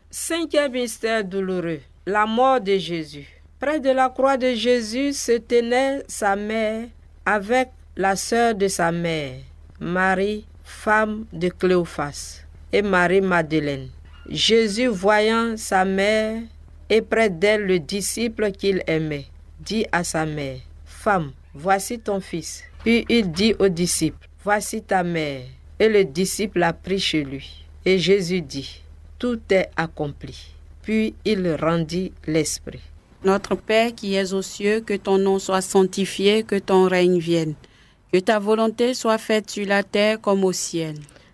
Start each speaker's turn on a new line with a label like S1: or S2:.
S1: Cinquième mystère douloureux, la mort de Jésus. Près de la croix de Jésus se tenait sa mère avec la sœur de sa mère, Marie, femme de Cléophas, et Marie-Madeleine. Jésus, voyant sa mère et près d'elle le disciple qu'il aimait, dit à sa mère, « Femme, voici ton fils. » Puis il dit au disciple, « Voici ta mère. » Et le disciple la prit chez lui. Et Jésus dit, « Tout est accompli. » Puis il rendit l'esprit.
S2: Notre Père qui es aux cieux, que ton nom soit sanctifié, que ton règne vienne. Que ta volonté soit faite sur la terre comme au ciel.